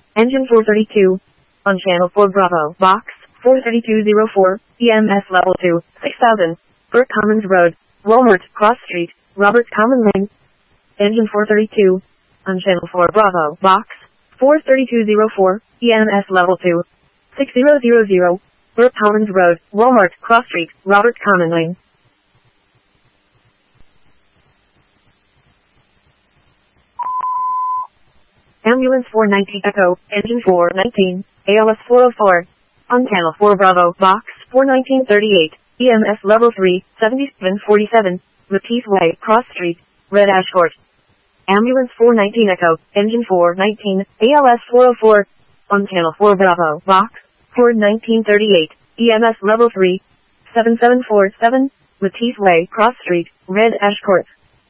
Engine 432. On channel 4 Bravo. Box 43204. EMS level 2. 6000. Burt Commons Road. Walmart. Cross Street. Robert Common Lane. Engine 432. On channel 4 Bravo. Box 43204. EMS level 2. 6000. Burt Commons Road. Walmart. Cross Street. Robert Common Lane. Ambulance 490 Echo, Engine 419, ALS 404. On channel 4 Bravo, Box 41938, EMS Level 3, 7747, Matisse Way, Cross Street, Red Ash Court. Ambulance 419 Echo, Engine 419, ALS 404. On channel 4 Bravo, Box 41938, EMS Level 3, 7747, Matisse Way, Cross Street, Red Ash Court.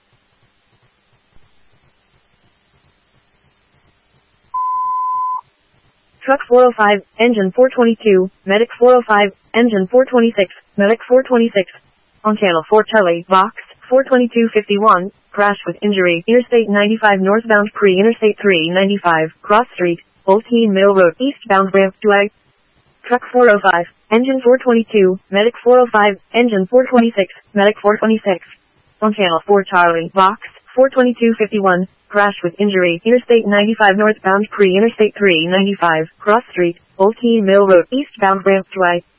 Truck 405, Engine 422, Medic 405, Engine 426, Medic 426. On channel 4 Charlie, Box 42251, crash with injury, Interstate 95 northbound Interstate 395, Cross Street, Old Keene Mill Road, eastbound ramp to I. Truck 405, Engine 422, Medic 405, Engine 426, Medic 426. On channel 4 Charlie, Box 42251, crash with injury, Interstate 95 northbound Interstate 395, Cross Street, Old Keene Mill Road, eastbound ramp to I.